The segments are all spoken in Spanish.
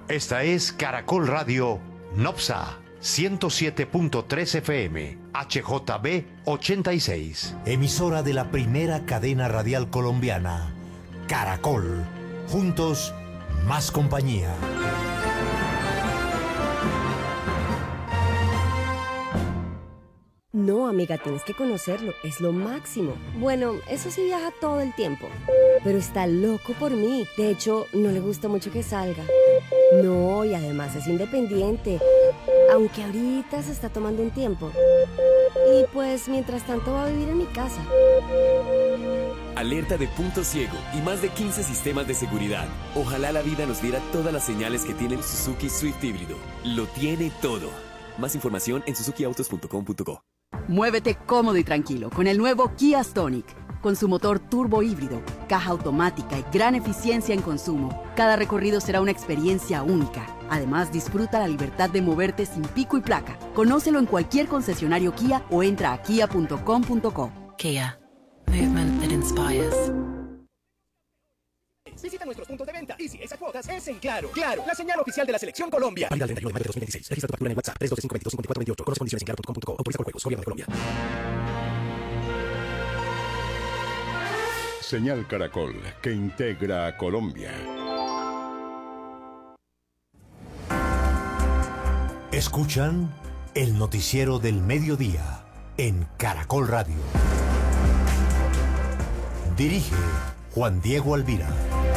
Esta es Caracol Radio Nopsa 107.3 FM, HJB 86. Emisora de la primera cadena radial colombiana, Caracol. Juntos, más compañía. No, amiga, tienes que conocerlo, es lo máximo. Bueno, eso sí viaja todo el tiempo, pero está loco por mí. De hecho, no le gusta mucho que salga. No, y además es independiente, aunque ahorita se está tomando un tiempo. Y pues, mientras tanto va a vivir en mi casa. Alerta de punto ciego y más de 15 sistemas de seguridad. Ojalá la vida nos diera todas las señales que tiene el Suzuki Swift híbrido. Lo tiene todo. Más información en suzukiautos.com.co. Muévete cómodo y tranquilo con el nuevo Kia Stonic. Con su motor turbo híbrido, caja automática y gran eficiencia en consumo, cada recorrido será una experiencia única. Además, disfruta la libertad de moverte sin pico y placa. Conócelo en cualquier concesionario Kia o entra a kia.com.co. Kia. Movement that inspires. Visita nuestros puntos de venta y si esas cuotas es en Claro. Claro, la señal oficial de la Selección Colombia. Válido del 31 de mayo de 2016. Registra tu factura en WhatsApp 325-22-5428. Con las condiciones en claro.com.co. Autoriza con juegos. Gobierno de Colombia. Señal Caracol, que integra a Colombia. Escuchan el noticiero del mediodía en Caracol Radio. Dirige Juan Diego Alvira.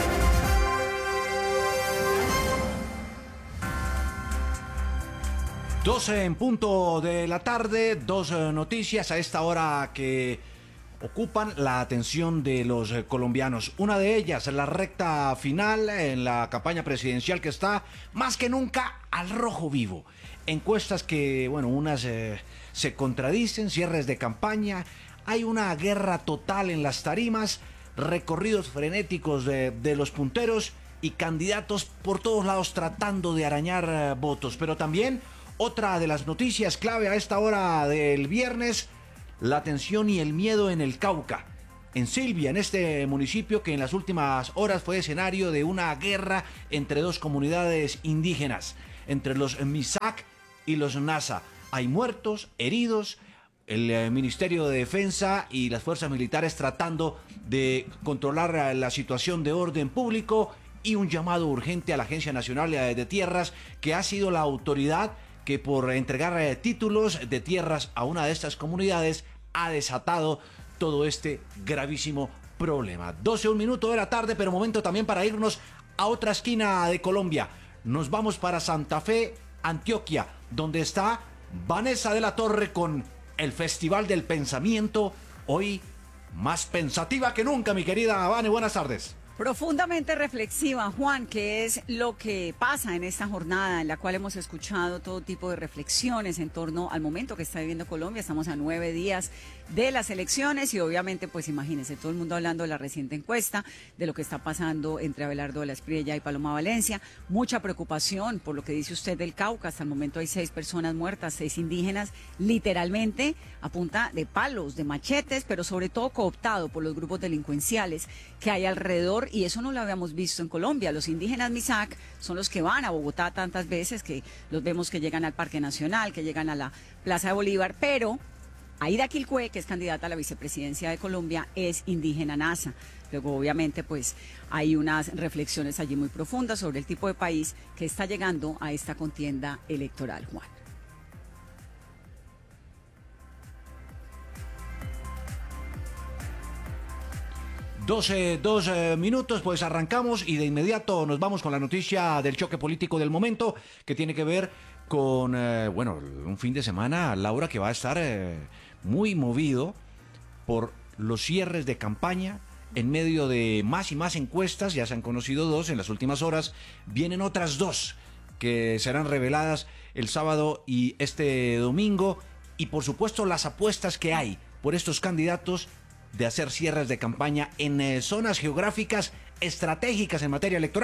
12 en punto de la tarde, dos noticias a esta hora que ocupan la atención de los colombianos. Una de ellas, la recta final en la campaña presidencial que está más que nunca al rojo vivo. Encuestas que, bueno, unas se contradicen, cierres de campaña, hay una guerra total en las tarimas, recorridos frenéticos de los punteros y candidatos por todos lados tratando de arañar votos. Pero también otra de las noticias clave a esta hora del viernes, la tensión y el miedo en el Cauca. En Silvia, en este municipio que en las últimas horas fue escenario de una guerra entre dos comunidades indígenas, entre los Misak y los Nasa. Hay muertos, heridos, el Ministerio de Defensa y las fuerzas militares tratando de controlar la situación de orden público y un llamado urgente a la Agencia Nacional de Tierras, que ha sido la autoridad que por entregar títulos de tierras a una de estas comunidades ha desatado todo este gravísimo problema. 12:01 de la tarde, pero momento también para irnos a otra esquina de Colombia. Nos vamos para Santa Fe, Antioquia, donde está Vanessa de la Torre con el Festival del Pensamiento, hoy más pensativa que nunca, mi querida Vane, buenas tardes. Profundamente reflexiva, Juan, que es lo que pasa en esta jornada en la cual hemos escuchado todo tipo de reflexiones en torno al momento que está viviendo Colombia. Estamos a 9 días de las elecciones y obviamente, pues imagínense, todo el mundo hablando de la reciente encuesta, de lo que está pasando entre Abelardo de la Espriella y Paloma Valencia. Mucha preocupación por lo que dice usted del Cauca. Hasta el momento hay 6 personas muertas, 6 indígenas, literalmente a punta de palos, de machetes, pero sobre todo cooptado por los grupos delincuenciales que hay alrededor. Y eso no lo habíamos visto en Colombia. Los indígenas Misak son los que van a Bogotá tantas veces, que los vemos que llegan al Parque Nacional, que llegan a la Plaza de Bolívar, pero Aida Quilcue, que es candidata a la vicepresidencia de Colombia, es indígena Nasa. Luego, obviamente, pues hay unas reflexiones allí muy profundas sobre el tipo de país que está llegando a esta contienda electoral, Juan. 12 minutos, pues arrancamos y de inmediato nos vamos con la noticia del choque político del momento, que tiene que ver con, un fin de semana, Laura, que va a estar muy movido por los cierres de campaña. En medio de más y más encuestas, ya se han conocido 2 en las últimas horas, vienen otras 2 que serán reveladas el sábado y este domingo, y por supuesto las apuestas que hay por estos candidatos de hacer cierres de campaña en zonas geográficas estratégicas en materia electoral.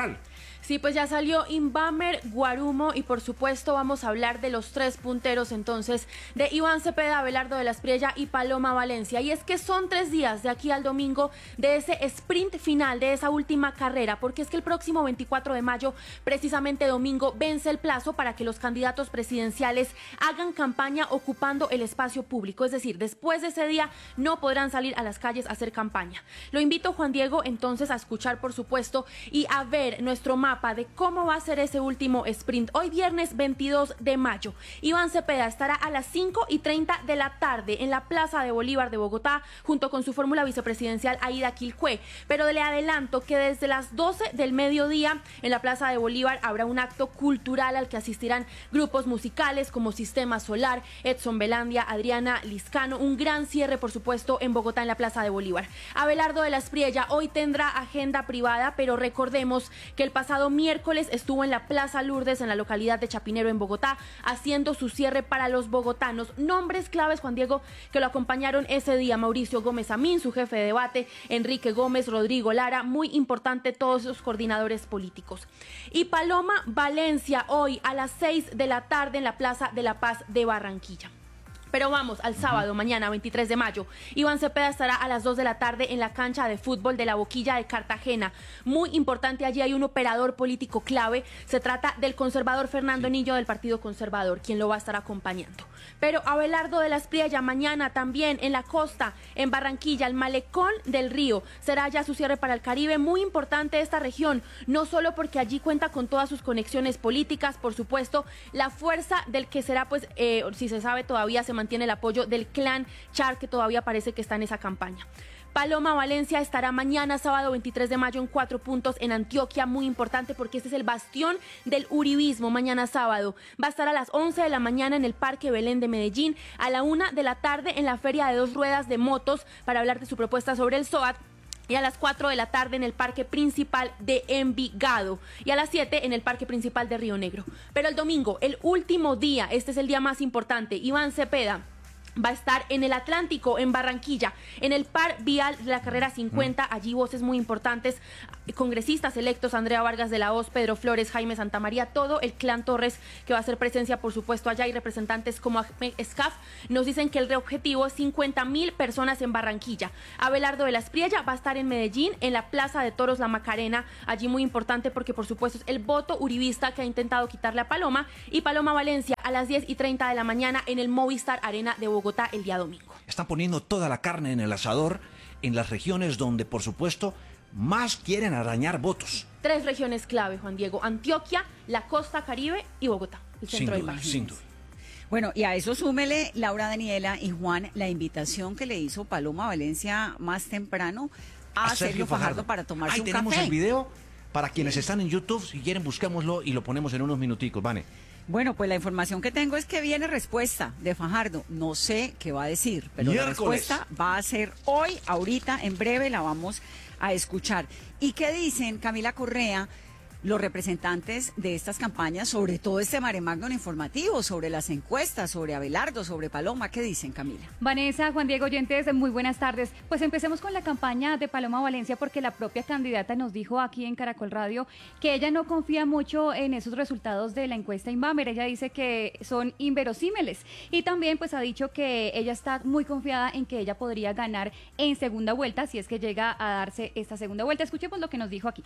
Sí, pues ya salió Invamer, Guarumo y por supuesto vamos a hablar de los 3 punteros entonces de Iván Cepeda, Abelardo de la Espriella y Paloma Valencia. Y es que son 3 días de aquí al domingo de ese sprint final, de esa última carrera, porque es que el próximo 24 de mayo, precisamente domingo, vence el plazo para que los candidatos presidenciales hagan campaña ocupando el espacio público. Es decir, después de ese día no podrán salir a las calles a hacer campaña. Lo invito, Juan Diego, entonces a escuchar, por supuesto, y a ver nuestro mapa de cómo va a ser ese último sprint. Hoy viernes 22 de mayo, Iván Cepeda estará a las 5:30 de la tarde en la Plaza de Bolívar de Bogotá junto con su fórmula vicepresidencial Aida Quilcue. Pero le adelanto que desde las 12 del mediodía en la Plaza de Bolívar habrá un acto cultural al que asistirán grupos musicales como Sistema Solar, Edson Belandia, Adriana Liscano. Un gran cierre, por supuesto, en Bogotá en la Plaza de Bolívar. Abelardo de la Espriella hoy tendrá agenda privada, pero recordemos que el pasado miércoles estuvo en la Plaza Lourdes en la localidad de Chapinero en Bogotá haciendo su cierre para los bogotanos. Nombres claves, Juan Diego, que lo acompañaron ese día: Mauricio Gómez Amín, su jefe de debate, Enrique Gómez, Rodrigo Lara, muy importante todos esos coordinadores políticos. Y Paloma Valencia hoy a las 6 de la tarde en la Plaza de la Paz de Barranquilla. Pero vamos al sábado, mañana 23 de mayo. Iván Cepeda estará a las 2 de la tarde en la cancha de fútbol de la Boquilla de Cartagena. Muy importante, allí hay un operador político clave. Se trata del conservador Fernando Niño del Partido Conservador, quien lo va a estar acompañando. Pero Abelardo de la Espriella mañana también en la costa, en Barranquilla, el Malecón del Río. Será ya su cierre para el Caribe. Muy importante esta región, no solo porque allí cuenta con todas sus conexiones políticas, por supuesto, la fuerza del que será, pues, si se sabe todavía, se mantiene el apoyo del clan Char, que todavía parece que está en esa campaña. Paloma Valencia estará mañana, sábado 23 de mayo, en 4 puntos en Antioquia, muy importante porque este es el bastión del uribismo. Mañana sábado va a estar a las 11 de la mañana en el Parque Belén de Medellín, a la 1 de la tarde en la Feria de 2 Ruedas de Motos para hablar de su propuesta sobre el SOAT, y a las 4 de la tarde en el Parque Principal de Envigado y a las 7 en el Parque Principal de Río Negro. Pero el domingo, el último día, este es el día más importante, Iván Cepeda va a estar en el Atlántico, en Barranquilla, en el par vial de la carrera 50, allí voces muy importantes, congresistas electos, Andrea Vargas de la Hoz, Pedro Flores, Jaime Santamaría, todo el clan Torres que va a hacer presencia, por supuesto, allá, y representantes como Ahmed Escaf. Nos dicen que el objetivo es 50.000 personas en Barranquilla. Abelardo de la Espriella va a estar en Medellín, en la Plaza de Toros La Macarena, allí muy importante porque, por supuesto, es el voto uribista que ha intentado quitarle a Paloma. Y Paloma Valencia a las 10:30 de la mañana en el Movistar Arena de Bogotá el día domingo. Están poniendo toda la carne en el asador en las regiones donde, por supuesto, más quieren arañar votos. 3 regiones clave, Juan Diego: Antioquia, la costa Caribe y Bogotá, el centro del país. Sin duda. Bueno, y a eso súmele, Laura, Daniela y Juan, la invitación que le hizo Paloma Valencia más temprano a Sergio Fajardo para tomarse un café. Ahí tenemos el video para quienes están en YouTube. Si quieren, busquémoslo y lo ponemos en unos minuticos, Vane. Bueno, pues la información que tengo es que viene respuesta de Fajardo. No sé qué va a decir, pero la respuesta va a ser hoy, ahorita, en breve la vamos a escuchar. ¿Y qué dicen, Camila Correa, los representantes de estas campañas sobre todo este maremagno informativo, sobre las encuestas, sobre Abelardo, sobre Paloma? ¿Qué dicen, Camila? Vanessa, Juan Diego, oyentes, muy buenas tardes. Pues empecemos con la campaña de Paloma Valencia, porque la propia candidata nos dijo aquí en Caracol Radio que ella no confía mucho en esos resultados de la encuesta Invamer. Ella dice que son inverosímiles y también pues ha dicho que ella está muy confiada en que ella podría ganar en segunda vuelta si es que llega a darse esta segunda vuelta. Escuchemos lo que nos dijo aquí.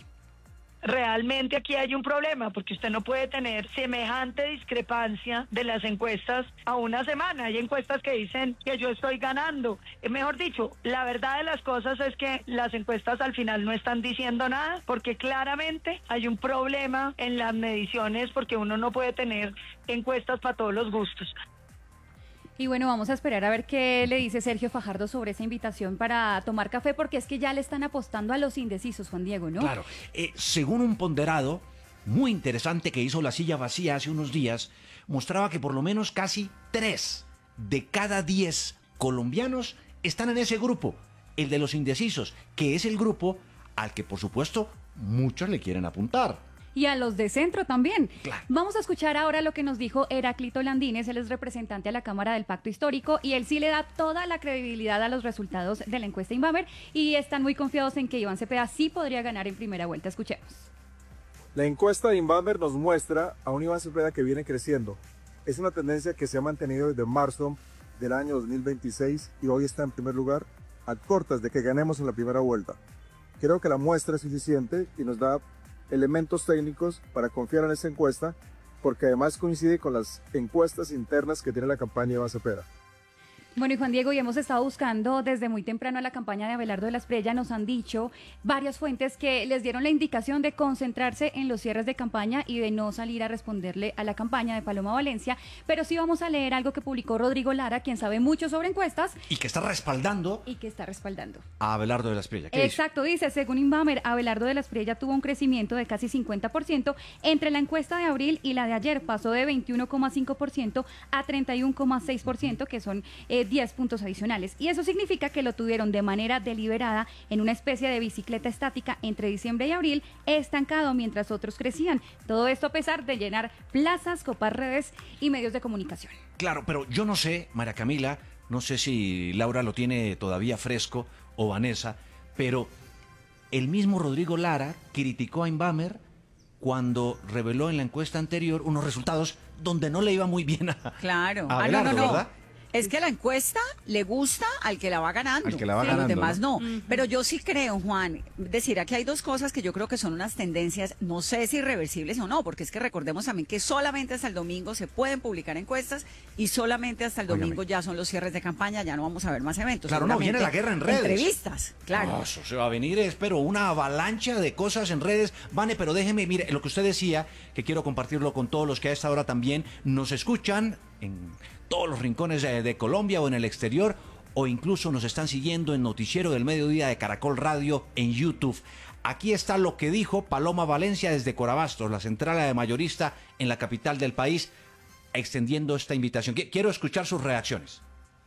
Realmente aquí hay un problema, porque usted no puede tener semejante discrepancia de las encuestas a una semana. Hay encuestas que dicen que yo estoy ganando. Mejor dicho, la verdad de las cosas es que las encuestas al final no están diciendo nada, porque claramente hay un problema en las mediciones, porque uno no puede tener encuestas para todos los gustos. Y bueno, vamos a esperar a ver qué le dice Sergio Fajardo sobre esa invitación para tomar café, porque es que ya le están apostando a los indecisos, Juan Diego, ¿no? Claro, según un ponderado muy interesante que hizo La Silla Vacía hace unos días, mostraba que por lo menos casi 3 de cada 10 colombianos están en ese grupo, el de los indecisos, que es el grupo al que, por supuesto, muchos le quieren apuntar. Y a los de centro también. Claro. Vamos a escuchar ahora lo que nos dijo Heráclito Landines. Él es representante a la Cámara del Pacto Histórico y él sí le da toda la credibilidad a los resultados de la encuesta Invamer y están muy confiados en que Iván Cepeda sí podría ganar en primera vuelta. Escuchemos. La encuesta de Inbamer nos muestra a un Iván Cepeda que viene creciendo. Es una tendencia que se ha mantenido desde marzo del año 2026 y hoy está en primer lugar a cortas de que ganemos en la primera vuelta. Creo que la muestra es suficiente y nos da elementos técnicos para confiar en esta encuesta, porque además coincide con las encuestas internas que tiene la campaña de Iván Cepeda. Bueno, y Juan Diego, y hemos estado buscando desde muy temprano la campaña de Abelardo de la Espriella. Nos han dicho varias fuentes que les dieron la indicación de concentrarse en los cierres de campaña y de no salir a responderle a la campaña de Paloma Valencia. Pero sí vamos a leer algo que publicó Rodrigo Lara, quien sabe mucho sobre encuestas. Y que está respaldando. A Abelardo de la Espriella. Exacto, dice, según Inbamer, Abelardo de la Espriella tuvo un crecimiento de casi 50% entre la encuesta de abril y la de ayer. Pasó de 21,5% a 31,6%, que son 10 puntos adicionales. Y eso significa que lo tuvieron de manera deliberada en una especie de bicicleta estática entre diciembre y abril, estancado mientras otros crecían. Todo esto a pesar de llenar plazas, copar redes y medios de comunicación. Claro, pero yo no sé, María Camila, no sé si Laura lo tiene todavía fresco o Vanessa, pero el mismo Rodrigo Lara criticó a Inbamer cuando reveló en la encuesta anterior unos resultados donde no le iba muy bien a Abelardo, ¿verdad? Es que la encuesta le gusta al que la va ganando. Al que la va ganando, los demás no. Ujú. Pero yo sí creo, Juan, decir, aquí hay dos cosas que yo creo que son unas tendencias, no sé si irreversibles o no, porque es que recordemos también que solamente hasta el domingo se pueden publicar encuestas y solamente hasta el domingo ya son los cierres de campaña, ya no vamos a ver más eventos. Claro, no, viene la guerra en redes. Entrevistas, claro. No, eso se va a venir, espero, una avalancha de cosas en redes. Vane, pero déjeme, mire, lo que usted decía, que quiero compartirlo con todos los que a esta hora también nos escuchan en todos los rincones de Colombia o en el exterior, o incluso nos están siguiendo en Noticiero del Mediodía de Caracol Radio en YouTube. Aquí está lo que dijo Paloma Valencia desde Corabastos, la central de mayorista en la capital del país, extendiendo esta invitación. Quiero escuchar sus reacciones.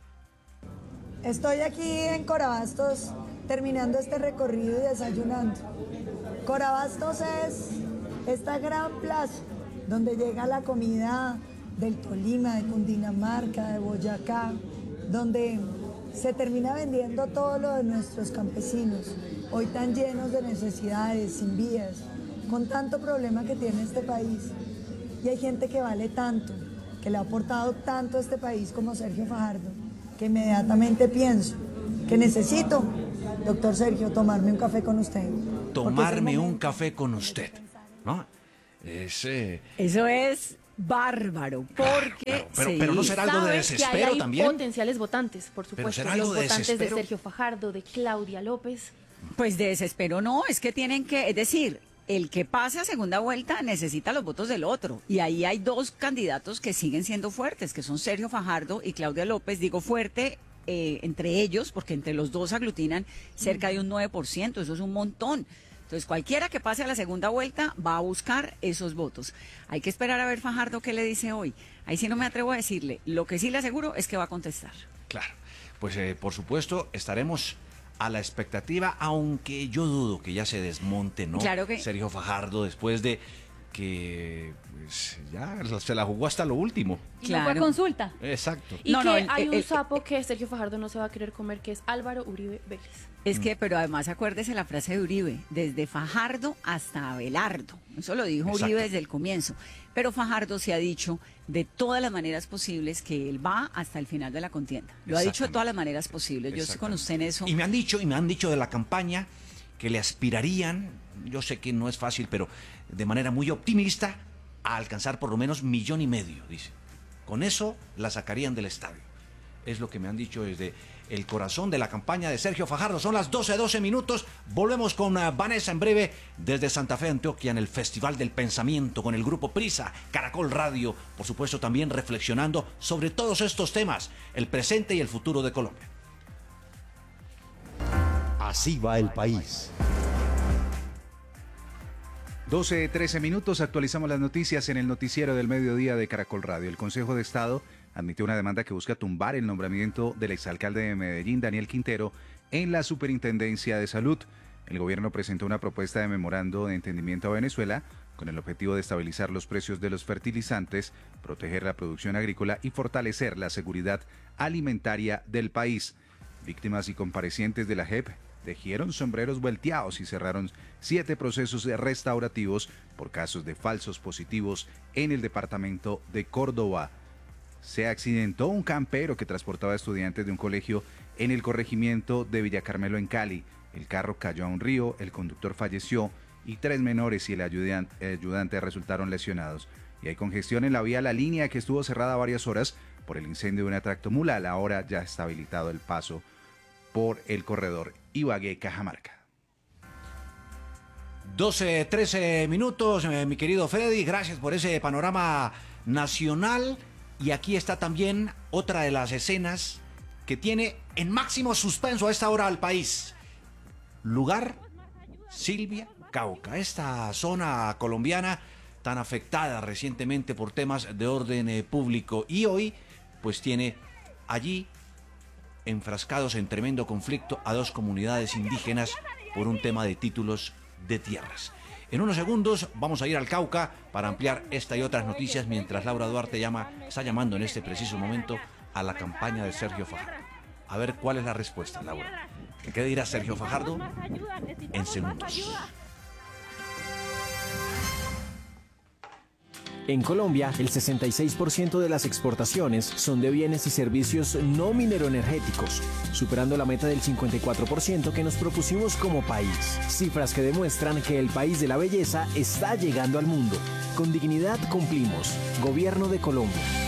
Estoy aquí en Corabastos terminando este recorrido y desayunando. Corabastos es esta gran plaza donde llega la comida del Tolima, de Cundinamarca, de Boyacá, donde se termina vendiendo todo lo de nuestros campesinos, hoy tan llenos de necesidades, sin vías, con tanto problema que tiene este país. Y hay gente que vale tanto, que le ha aportado tanto a este país como Sergio Fajardo, que inmediatamente pienso que necesito, doctor Sergio, tomarme un café con usted. Tomarme un café con usted, ¿no? Eso es bárbaro, porque pero no será algo de desespero hay también. Potenciales votantes, por supuesto, será algo los de votantes desespero. de Sergio Fajardo, de Claudia López. Pues de desespero no, es que tienen que, es decir, el que pase a segunda vuelta necesita los votos del otro. Y ahí hay dos candidatos que siguen siendo fuertes, que son Sergio Fajardo y Claudia López. Digo fuerte entre ellos, porque entre los dos aglutinan cerca de un 9%, eso es un montón. Entonces, cualquiera que pase a la segunda vuelta va a buscar esos votos. Hay que esperar a ver Fajardo qué le dice hoy. Ahí sí no me atrevo a decirle. Lo que sí le aseguro es que va a contestar. Claro, pues por supuesto estaremos a la expectativa, aunque yo dudo que ya se desmonte, ¿no? Claro que Sergio Fajardo, después de que pues, ya se la jugó hasta lo último. Claro. No fue consulta. Exacto. Y que hay un sapo que Sergio Fajardo no se va a querer comer, que es Álvaro Uribe Vélez. Es que, pero además acuérdese la frase de Uribe, desde Fajardo hasta Abelardo. Eso lo dijo Exacto. Uribe desde el comienzo. Pero Fajardo se ha dicho de todas las maneras posibles que él va hasta el final de la contienda. Lo ha dicho de todas las maneras posibles. Yo estoy con usted en eso. Y me han dicho de la campaña que le aspirarían, yo sé que no es fácil, pero de manera muy optimista, a alcanzar por lo menos 1,5 millones, dice. Con eso la sacarían del estadio. Es lo que me han dicho desde el corazón de la campaña de Sergio Fajardo. Son las 12 minutos. Volvemos con Vanessa en breve desde Santa Fe, Antioquia, en el Festival del Pensamiento con el grupo Prisa, Caracol Radio. Por supuesto, también reflexionando sobre todos estos temas, el presente y el futuro de Colombia. Así va el país. 12:13 minutos, actualizamos las noticias en el noticiero del mediodía de Caracol Radio. El Consejo de Estado admitió una demanda que busca tumbar el nombramiento del exalcalde de Medellín, Daniel Quintero, en la Superintendencia de Salud. El gobierno presentó una propuesta de memorando de entendimiento a Venezuela con el objetivo de estabilizar los precios de los fertilizantes, proteger la producción agrícola y fortalecer la seguridad alimentaria del país. Víctimas y comparecientes de la JEP tejieron sombreros volteados y cerraron 7 procesos restaurativos por casos de falsos positivos en el departamento de Córdoba. Se accidentó un campero que transportaba estudiantes de un colegio en el corregimiento de Villacarmelo en Cali. El carro cayó a un río, el conductor falleció y 3 menores y el ayudante resultaron lesionados. Y hay congestión en la vía La Línea, que estuvo cerrada varias horas por el incendio de una tractomula. Ahora ya está habilitado el paso por el corredor Ibagué-Cajamarca. 12-13 minutos, mi querido Freddy, gracias por ese panorama nacional. Y aquí está también otra de las escenas que tiene en máximo suspenso a esta hora al país. Lugar, Silvia, Cauca, esta zona colombiana tan afectada recientemente por temas de orden público, y hoy pues tiene allí enfrascados en tremendo conflicto a 2 comunidades indígenas por un tema de títulos de tierras. En unos segundos vamos a ir al Cauca para ampliar esta y otras noticias, mientras Laura Duarte está llamando en este preciso momento a la campaña de Sergio Fajardo. A ver cuál es la respuesta, Laura. ¿Qué dirá Sergio Fajardo? En segundos. En Colombia, el 66% de las exportaciones son de bienes y servicios no mineroenergéticos, superando la meta del 54% que nos propusimos como país. Cifras que demuestran que el país de la belleza está llegando al mundo. Con dignidad cumplimos. Gobierno de Colombia.